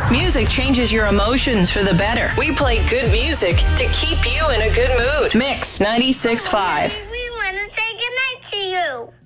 Music changes your emotions for the better. We play good music to keep you in a good mood. Mix 96.5. We want to say goodnight to you.